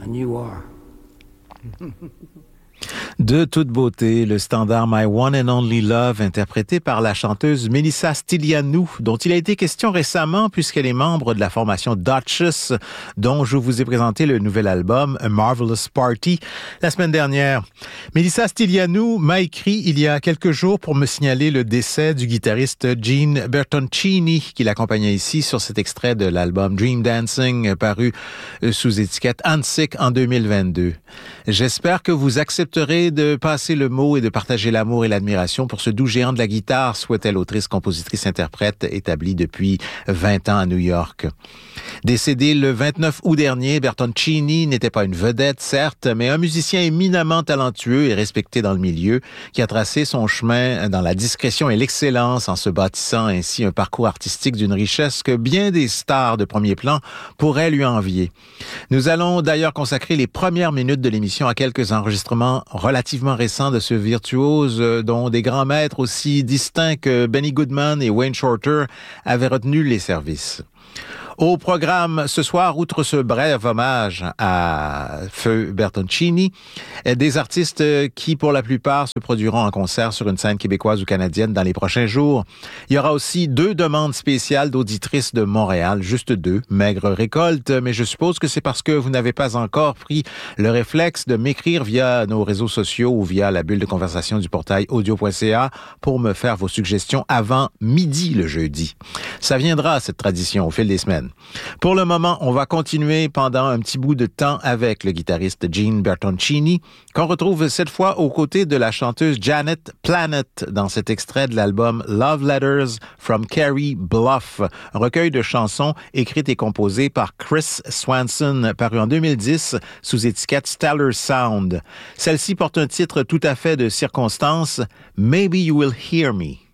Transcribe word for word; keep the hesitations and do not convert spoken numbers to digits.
And you are. De toute beauté, le standard My One and Only Love, interprété par la chanteuse Melissa Stylianou, dont il a été question récemment puisqu'elle est membre de la formation Duchess, dont je vous ai présenté le nouvel album A Marvelous Party la semaine dernière. Melissa Stylianou m'a écrit il y a quelques jours pour me signaler le décès du guitariste Gene Bertoncini, qui l'accompagnait ici sur cet extrait de l'album Dream Dancing, paru sous étiquette Hansik en deux mille vingt-deux. J'espère que vous accepterez de passer le mot et de partager l'amour et l'admiration pour ce doux géant de la guitare, souhaitait l'autrice, compositrice, interprète établie depuis vingt ans à New York. Décédé le vingt-neuf août dernier, Bertoncini n'était pas une vedette, certes, mais un musicien éminemment talentueux et respecté dans le milieu, qui a tracé son chemin dans la discrétion et l'excellence en se bâtissant ainsi un parcours artistique d'une richesse que bien des stars de premier plan pourraient lui envier. Nous allons d'ailleurs consacrer les premières minutes de l'émission à quelques enregistrements relativement récents de ce virtuose, dont des grands maîtres aussi distincts que Benny Goodman et Wayne Shorter avaient retenu les services. Au programme ce soir, outre ce bref hommage à Feu Bertoncini, des artistes qui, pour la plupart, se produiront en concert sur une scène québécoise ou canadienne dans les prochains jours. Il y aura aussi deux demandes spéciales d'auditrices de Montréal, juste deux, maigre récolte, mais je suppose que c'est parce que vous n'avez pas encore pris le réflexe de m'écrire via nos réseaux sociaux ou via la bulle de conversation du portail audio point c a pour me faire vos suggestions avant midi le jeudi. Ça viendra, cette tradition, au fil des semaines. Pour le moment, on va continuer pendant un petit bout de temps avec le guitariste Gene Bertoncini, qu'on retrouve cette fois aux côtés de la chanteuse Janet Planet dans cet extrait de l'album Love Letters from Carrie Bluff, un recueil de chansons écrites et composées par Chris Swanson, paru en deux mille dix sous étiquette Stellar Sound. Celle-ci porte un titre tout à fait de circonstance, Maybe You Will Hear Me.